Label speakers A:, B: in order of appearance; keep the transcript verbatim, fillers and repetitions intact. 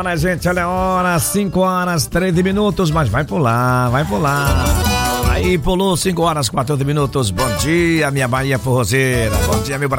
A: hora, gente, olha a hora, cinco horas, treze minutos, mas vai pular, vai pular. Aí pulou cinco horas, quatorze minutos. Bom dia, minha Bahia forrozeira. Bom dia, meu Brasil.